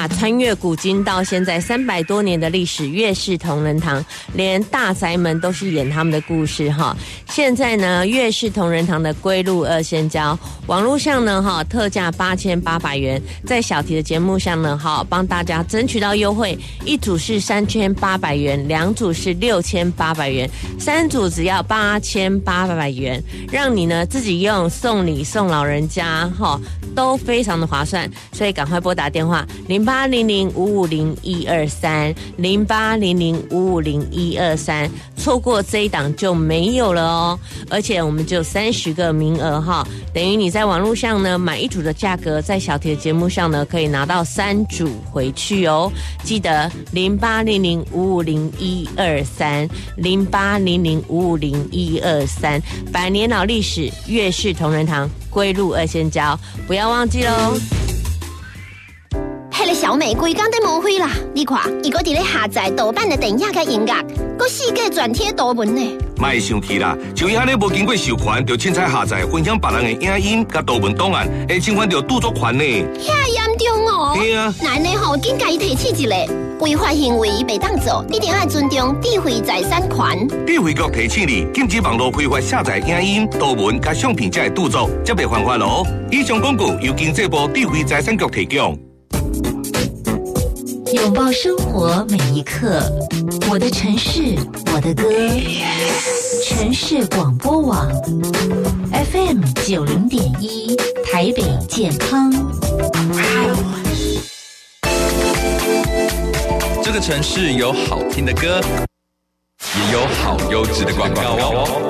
穿越古今到现在300多年的历史，岳氏同仁堂连大宅门都是演他们的故事哈。现在呢，岳氏同仁堂的龟鹿二仙胶，网络上呢特价8800元，在小题的节目上呢帮大家争取到优惠，一组是3800元，2组是6800元，3组只要8800元，让你呢自己用送礼送老人家都非常的划算，所以赶快拨打电话0800550123，0800550123，错过这一档就没有了哦。而且我们只有30个名额等于你在网络上呢买一组的价格，在小铁的节目上呢可以拿到3组回去哦。记得0800550123，0800550123，百年老历史，岳氏同仁堂龟鹿二仙胶，不要忘记喽。 迄个小美规工在无灰啦，你看，伊搁伫咧下载盗版的电影甲音乐，搁四界转贴图文呢。 莫生气啦，像伊安尼无经过授权，就凊彩下载分享别人的影音甲图文档案，会侵犯到著作权呢。 遐严重哦！ 对啊， 那安尼紧甲伊提起一个违法行为，袂当做，一定要尊重智慧财产权。 智慧局提醒你，禁止网络非法下载影音、图文甲相片才会著作，则袂犯法咯。以上广告由经济部智慧财产局提供。 拥抱生活每一刻，我的城市，我的歌，城市广播网 FM 90.1，台北健康。 这个城市有好听的歌，也有好优质的广告哦。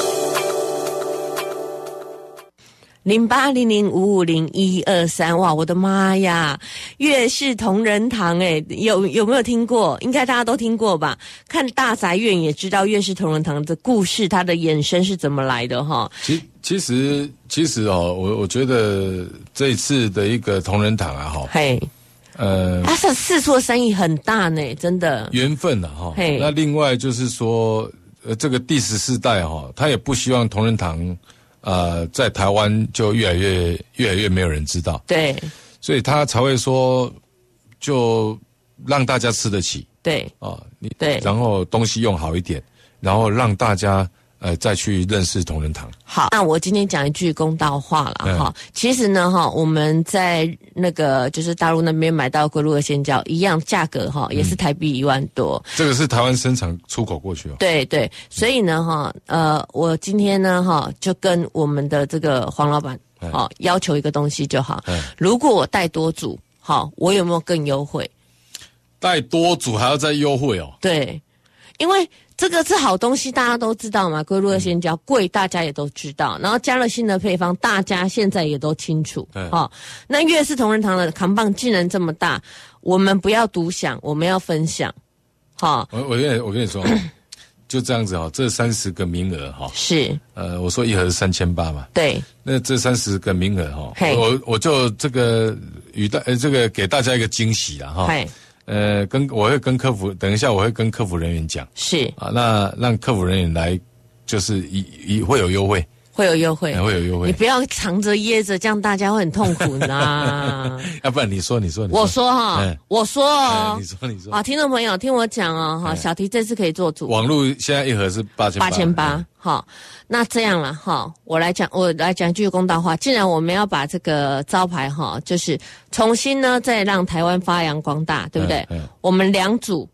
0800550123，哇，我的妈呀！岳氏同仁堂，有没有听过？应该大家都听过吧？看大宅院也知道岳氏同仁堂的故事，它的衍生是怎么来的哈。 其实我觉得这一次的一个同仁堂他是四处的生意很大呢，真的缘分那另外就是说，这个第14代他也不希望同仁堂。在台湾就越来越没有人知道， 对， 所以他才会说，就让大家吃得起， 对， 对，然后东西用好一点，然后让大家再去认识同仁堂。 好，那我今天讲一句公道话了其实呢我们在那个就是大陆那边买到龟鹿二仙胶一样价格也是台币1万多。 这个是台湾生产出口过去对对，所以呢我今天呢就跟我们的这个黄老板要求一个东西就好，如果我带多组我有没有更优惠？ 带多组还要再优惠哦？ 对，因为这个是好东西，大家都知道嘛，龟鹿二仙胶贵，大家也都知道。然后加了新的配方，大家现在也都清楚。那岳氏同仁堂的扛棒竟然这么大，我们不要独享，我们要分享。 我跟你说，就这样子这30个名额是我说一盒是3800嘛， 对， 那这30个名额我就这个这个给大家一个惊喜啦我会跟客服，等一下我会跟客服人员讲， 是那让客服人员来，就是会有优惠， 会有优惠， 会有优惠。 你不要藏着掖着，这样大家会很痛苦的。 要不然你说， 我说我说你说听众朋友听我讲小提这次可以做主。 网络现在一盒是8800， 那这样了我来讲一句公道话，既然我们要把这个招牌就是重新呢再让台湾发扬光大，对不对？我们2组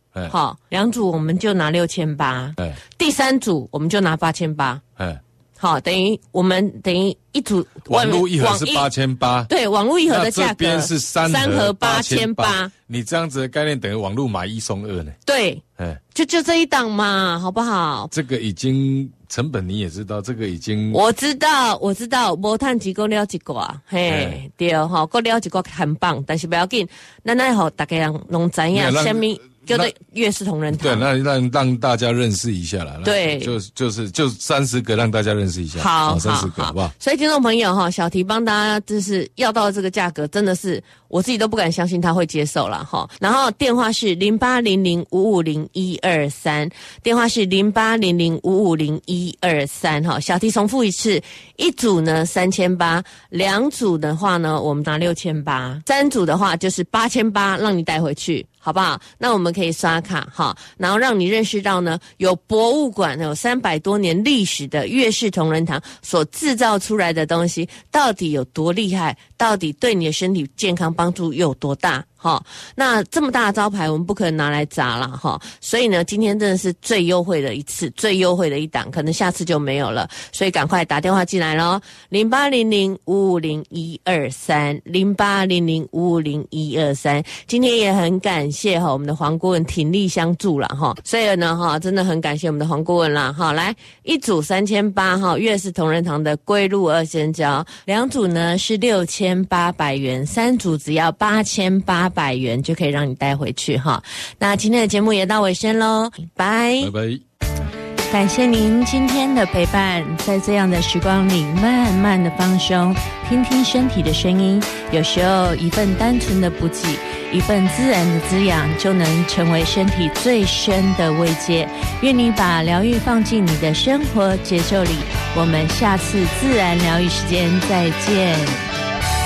2组我们就拿6800，第3组我们就拿8800，等于一组网络一盒是8800， 对，网络一盒的价格， 这边是3盒 8800， 你这样子的概念等于网络买1送2呢？ 对，就这一档嘛，好不好？ 这个已经成本你也知道，这个已经我知道，无趁钱够了一寡，对，够了一寡很棒，但是不要紧，咱来互大家人拢知影，什么就对月氏同仁堂。 对，那让大家认识一下啦。 对， 就30个让大家认识一下。 好 ，30个好不好？ 所以听众朋友哈，小提帮大家就是要到这个价格，真的是我自己都不敢相信他会接受了哈。然后电话是0800550123，电话是0800550123哈。小提重复一次，一组呢3800，两组的话呢我们拿6800，三组的话就是8800，让你带回去。好不好？那我们可以刷卡哈，然后让你认识到呢，有博物馆有300多年历史的月氏同仁堂所制造出来的东西到底有多厉害，到底对你的身体健康帮助有多大。那这么大的招牌我们不可能拿来砸了哈，所以呢今天真的是最优惠的一次，最优惠的一档，可能下次就没有了，所以赶快打电话进来咯，0800550123，0800550123。今天也很感谢我们的黄顾问鼎力相助了哈，所以呢真的很感谢我们的黄顾问啦哈。来一组3800月氏同仁堂的龟鹿二仙胶，两组呢是6800元，三组只要8800元就可以让你带回去哈。那今天的节目也到尾声咯，拜拜。 感谢您今天的陪伴，在这样的时光里慢慢的放松，听听身体的声音，有时候一份单纯的补给，一份自然的滋养，就能成为身体最深的慰藉。愿你把疗愈放进你的生活节奏里，我们下次自然疗愈时间再见。